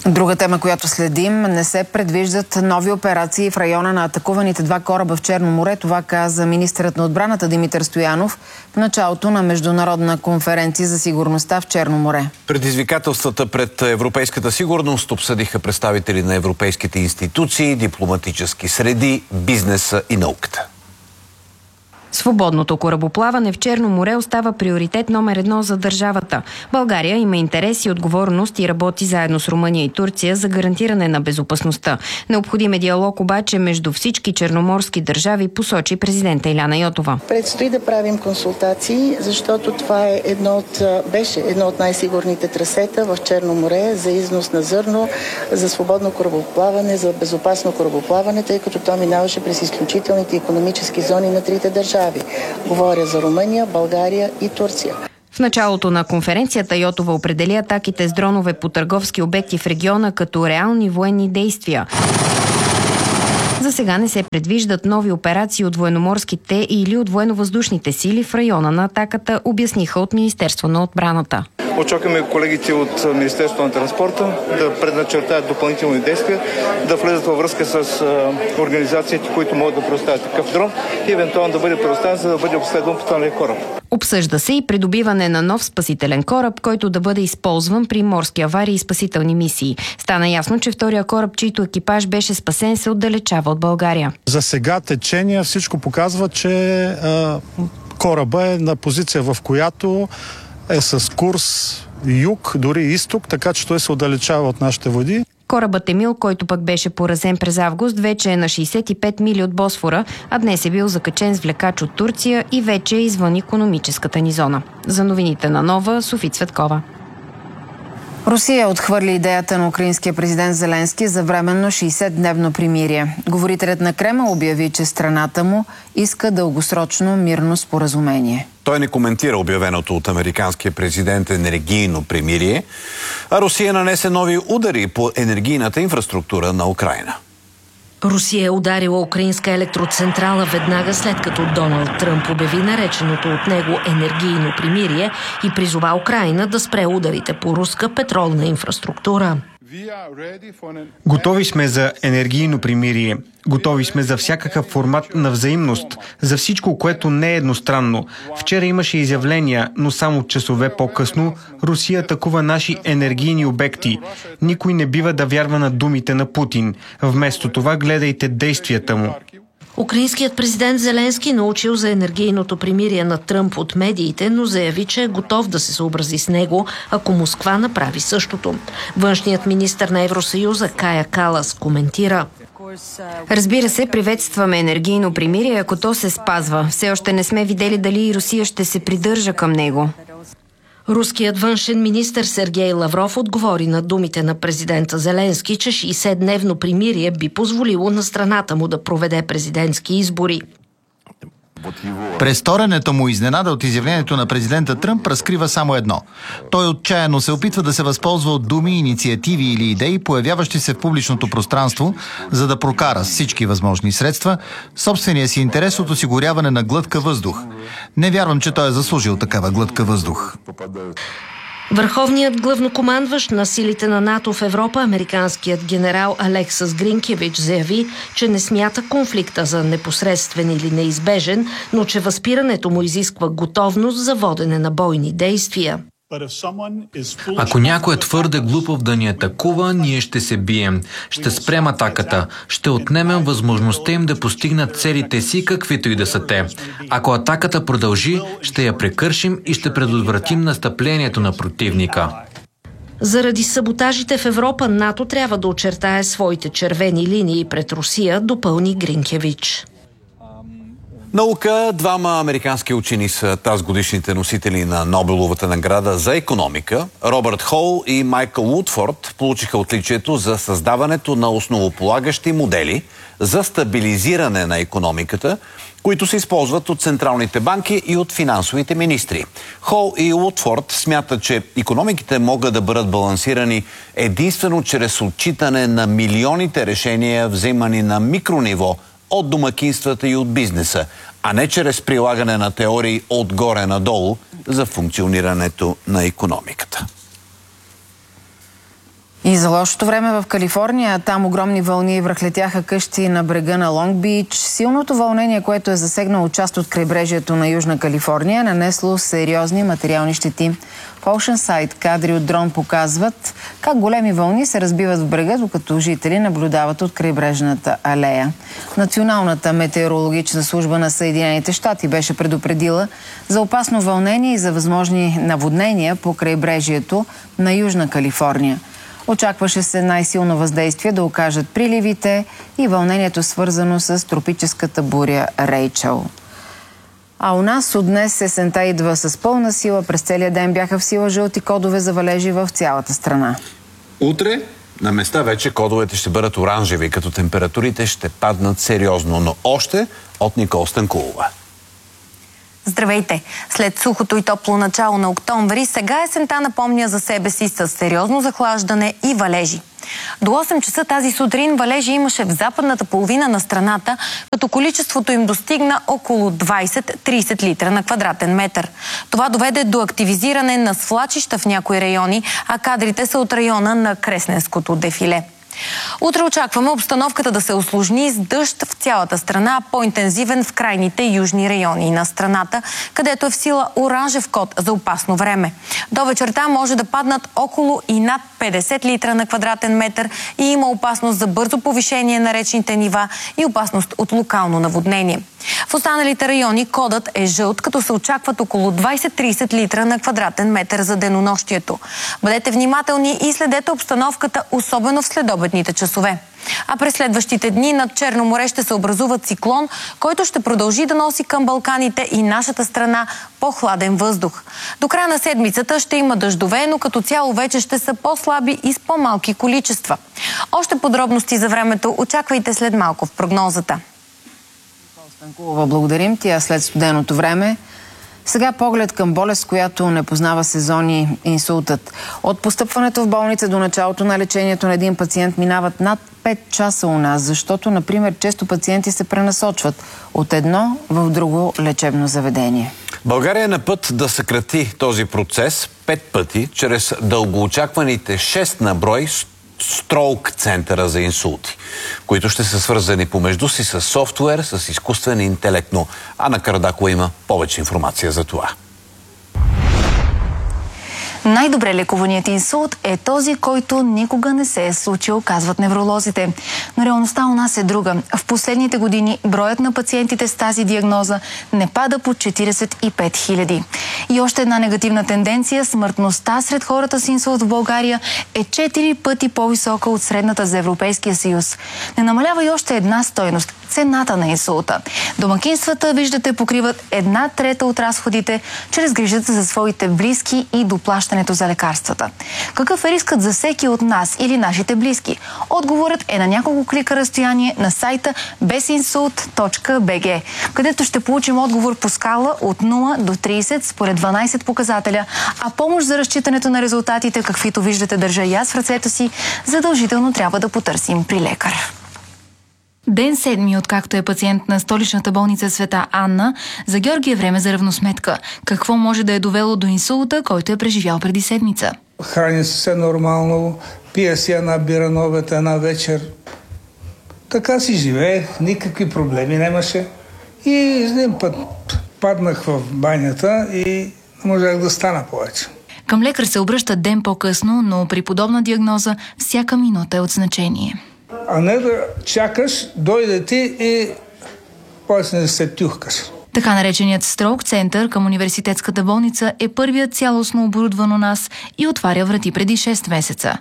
Друга тема, която следим, не се предвиждат нови операции в района на атакуваните два кораба в Черно море. Това каза министърът на отбраната Димитър Стоянов в началото на международна конференция за сигурността в Черно море. Предизвикателствата пред европейската сигурност обсъдиха представители на европейските институции, дипломатически среди, бизнеса и науката. Свободното корабоплаване в Черно море остава приоритет номер 1 за държавата. България има интерес и отговорност и работи заедно с Румъния и Турция за гарантиране на безопасността. Необходим е диалог обаче между всички черноморски държави, посочи президента Иляна Йотова. Предстои да правим консултации, защото това е беше едно от най-сигурните трасета в Черно море за износ на зърно, за свободно корабоплаване, за безопасно корабоплаване, тъй като то минаваше през изключителните икономически зони на трите държави. Говоря за Румъния, България и Турция. В началото на конференцията Йотова определи атаките с дронове по търговски обекти в региона като реални военни действия. За сега не се предвиждат нови операции от военноморските или от военновъздушните сили в района на атаката, обясниха от Министерство на отбраната. Очакваме колегите от Министерството на транспорта да предначертаят допълнителни действия, да влезат във връзка с организациите, които могат да предоставят такъв дрон и евентуално да бъде предоставен, за да бъде обследван по този кораб. Обсъжда се и придобиване на нов спасителен кораб, който да бъде използван при морски аварии и спасителни мисии. Стана ясно, че втория кораб, чийто екипаж беше спасен, се отдалечава от България. За сега течения всичко показва, че кораба е на позиция, в която е с курс юг, дори изток, така че той се отдалечава от нашите води. Корабът Емил, който пък беше поразен през август, вече е на 65 мили от Босфора, а днес е бил закачен с влекач от Турция и вече е извън икономическата ни зона. За новините на Нова, Софи Цветкова. Русия отхвърли идеята на украинския президент Зеленски за временно 60-дневно примирие. Говорителят на Кремъл обяви, че страната му иска дългосрочно мирно споразумение. Той не коментира обявеното от американския президент енергийно примирие, а Русия нанесе нови удари по енергийната инфраструктура на Украйна. Русия е ударила украинска електроцентрала веднага след като Доналд Тръмп обяви нареченото от него енергийно примирие и призова Украйна да спре ударите по руска петролна инфраструктура. Готови сме за енергийно примирие. Готови сме за всякакъв формат на взаимност, за всичко, което не е едностранно. Вчера имаше изявления, но само часове по-късно Русия атакува наши енергийни обекти. Никой не бива да вярва на думите на Путин. Вместо това гледайте действията му. Украинският президент Зеленски научил за енергийното примирие на Тръмп от медиите, но заяви, че е готов да се съобрази с него, ако Москва направи същото. Външният министър на Евросъюза Кая Калас коментира: Разбира се, приветстваме енергийно примирие, ако то се спазва. Все още не сме видели дали и Русия ще се придържа към него. Руският външен министър Сергей Лавров отговори на думите на президента Зеленски, че 60-дневно примирие би позволило на страната му да проведе президентски избори. Престоренето му изненада от изявлението на президента Тръмп разкрива само едно. Той отчаяно се опитва да се възползва от думи, инициативи или идеи, появяващи се в публичното пространство, за да прокара с всички възможни средства собствения си интерес от осигуряване на глътка въздух. Не вярвам, че той е заслужил такава глътка въздух. Върховният главнокомандващ на силите на НАТО в Европа, американският генерал Алексас Гринкевич, заяви, че не смята конфликта за непосредствен или неизбежен, но че възпирането му изисква готовност за водене на бойни действия. Ако някой е твърде глупав да ни атакува, ние ще се бием. Ще спрем атаката. Ще отнемем възможността им да постигнат целите си, каквито и да са те. Ако атаката продължи, ще я прекършим и ще предотвратим настъплението на противника. Заради саботажите в Европа, НАТО трябва да очертае своите червени линии пред Русия, допълни Гринкевич. Наука. Двама американски учени са тазгодишните носители на Нобеловата награда за икономика. Робърт Хол и Майкъл Утфорд получиха отличието за създаването на основополагащи модели за стабилизиране на икономиката, които се използват от централните банки и от финансовите министри. Хол и Утфорд смятат, че икономиките могат да бъдат балансирани единствено чрез отчитане на милионите решения, вземани на микрониво от домакинствата и от бизнеса, а не чрез прилагане на теории отгоре надолу за функционирането на икономиката. И за лошото време в Калифорния, там огромни вълни връхлетяха къщи на брега на Лонг Бич. Силното вълнение, което е засегнало част от крайбрежието на Южна Калифорния, е нанесло сериозни материални щети. В Oceanside кадри от дрон показват как големи вълни се разбиват в брега, докато жители наблюдават от крайбрежната алея. Националната метеорологична служба на Съединените щати беше предупредила за опасно вълнение и за възможни наводнения по крайбрежието на Южна Калифорния. Очакваше се най-силно въздействие да окажат приливите и вълнението, свързано с тропическата буря Рейчел. А у нас от днес есента идва с пълна сила. През целия ден бяха в сила жълти кодове за валежи в цялата страна. Утре на места вече кодовете ще бъдат оранжеви, като температурите ще паднат сериозно, но още от Никол Станкулова. Здравейте! След сухото и топло начало на октомври, сега есента напомня за себе си с сериозно захлаждане и валежи. До 8 часа тази сутрин валежи имаше в западната половина на страната, като количеството им достигна около 20-30 литра на квадратен метър. Това доведе до активизиране на свлачища в някои райони, а кадрите са от района на Кресненското дефиле. Утре очакваме обстановката да се усложни с дъжд в цялата страна, по-интензивен в крайните южни райони на страната, където е в сила оранжев код за опасно време. До вечерта може да паднат около и над 50 литра на квадратен метър и има опасност за бързо повишение на речните нива и опасност от локално наводнение. В останалите райони кодът е жълт, като се очакват около 20-30 литра на квадратен метър за денонощието. Бъдете внимателни и следете обстановката, особено в следобедните часове. А през следващите дни над Черно море ще се образува циклон, който ще продължи да носи към Балканите и нашата страна по-хладен въздух. До края на седмицата ще има дъждове, но като цяло вече ще са по-слаби и с по-малки количества. Още подробности за времето очаквайте след малко в прогнозата. Станкулова, благодарим ти, а след студеното време. Сега поглед към болест, която не познава сезони – инсултът. От постъпването в болница до началото на лечението на един пациент минават над 5 часа у нас, защото, например, често пациенти се пренасочват от едно в друго лечебно заведение. България е на път да съкрати този процес 5 пъти чрез дългоочакваните 6 на брой Stroke центъра за инсулти, които ще са свързани помежду си с софтуер, с изкуствен интелект. Но Ана Карадакова има повече информация за това. Най-добре лекуваният инсулт е този, който никога не се е случил, казват невролозите. Но реалността у нас е друга. В последните години броят на пациентите с тази диагноза не пада под 45 000. И още една негативна тенденция – смъртността сред хората с инсулт в България е 4 пъти по-висока от средната за Европейския съюз. Не намалява и още една стойност – цената на инсулта. Домакинствата, виждате, покриват 1/3 от разходите чрез грижата за своите близки и доплащането за лекарствата. Какъв е рискът за всеки от нас или нашите близки? Отговорът е на няколко клика разстояние на сайта bezinsult.bg, където ще получим отговор по скала от 0 до 30 според 12 показателя, а помощ за разчитането на резултатите, каквито виждате държа и аз в ръцете си, задължително трябва да потърсим при лекар. Ден 7, откакто е пациент на столичната болница Света Анна, за Георги е време за равносметка. Какво може да е довело до инсулта, който е преживял преди седмица? Храни се нормално, пие си една бира на обед, една вечер. Така си живее, никакви проблеми нямаше. И един път паднах в банята и не можах да стана повече. Към лекар се обръща ден по-късно, но при подобна диагноза всяка минута е от значение. А не да чакаш, дойде ти и после не се тюхкаш. Така нареченият Stroke център към университетската болница е първият цялостно оборудван у нас и отваря врати преди 6 месеца.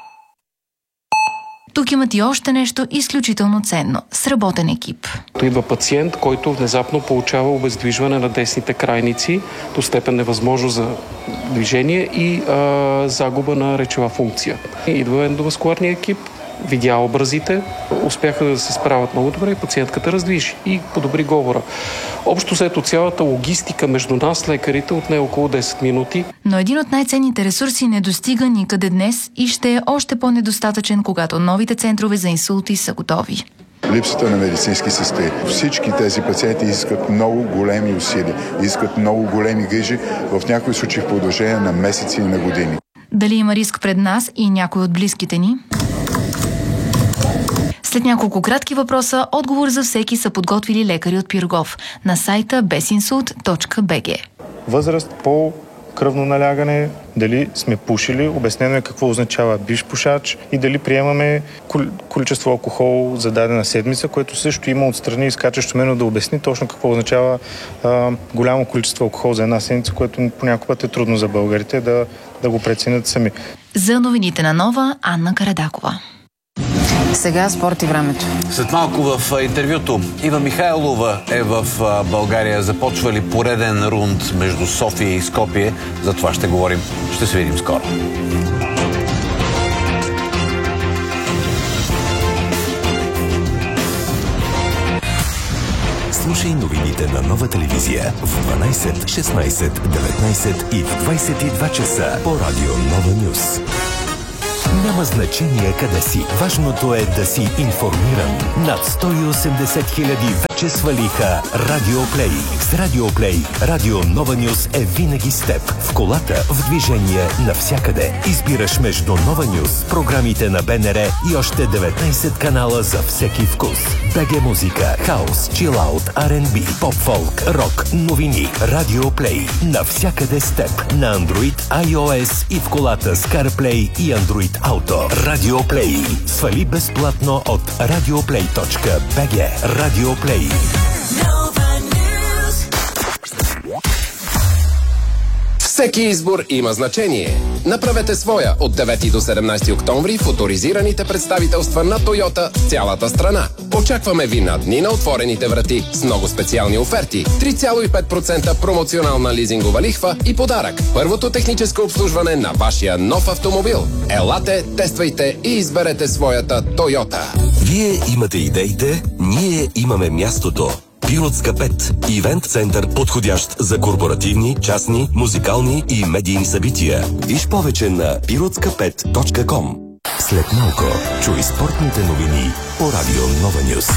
Тук имат и още нещо изключително ценно – сработен екип. Идва пациент, който внезапно получава обездвижване на десните крайници до степен невъзможност за движение и загуба на речева функция. Идва ендоваскуларния екип, видя образите, успяха да се справят много добре и пациентката раздвижи и подобри говора. Общо взето цялата логистика между нас, лекарите, отне около 10 минути. Но един от най-ценните ресурси не достига никъде днес и ще е още по-недостатъчен, когато новите центрове за инсулти са готови. Липсата на медицински сестри. Всички тези пациенти искат много големи усилия, искат много големи грижи, в някои случаи в продължение на месеци и на години. Дали има риск пред нас и някой от близките ни? След няколко кратки въпроса, отговор за всеки са подготвили лекари от Пирогов на сайта besinsult.bg. Възраст, пол, кръвно налягане, дали сме пушили, обяснено е какво означава бивш пушач и дали приемаме количество алкохол за дадена седмица, което също има отстрани изкачащо мен да обясни точно какво означава голямо количество алкохол за една седмица, което понякога път е трудно за българите да го преценят сами. За новините на Нова, Анна Карадакова. Сега спорт и времето. След малко в интервюто Ива Михайлова е в България. Започва ли пореден рунд между София и Скопие? За това ще говорим. Ще се видим скоро. Слушай новините на Нова телевизия в 12, 16, 19 и в 22 часа по радио Нова Нюс. Няма значение къде си. Важното е да си информиран. Над 180 хиляди вече свалиха Радиоплей. С Радиоплей Радио Нова Нюс е винаги с теб. В колата, в движение, навсякъде. Избираш между Нова Нюс, програмите на БНР и още 19 канала за всеки вкус. БГ музика, хаус, чилаут, R&B, поп-фолк, рок, новини. Радиоплей. Навсякъде с теб. На Android, iOS и в колата с CarPlay и Android Auto. Радиоплей. Свали безплатно от radioplay.bg. Радиоплей. Всеки избор има значение. Направете своя от 9 до 17 октомври в оторизираните представителства на Тойота в цялата страна. Очакваме ви на дни на отворените врати с много специални оферти, 3,5% промоционална лизингова лихва и подарък. Първото техническо обслужване на вашия нов автомобил. Елате, тествайте и изберете своята Тойота. Вие имате идеите, ние имаме мястото. Пиротска 5. Ивент център, подходящ за корпоративни, частни, музикални и медийни събития. Виж повече на pirotska5.com. След малко чуй спортните новини по радио Нова Нюс.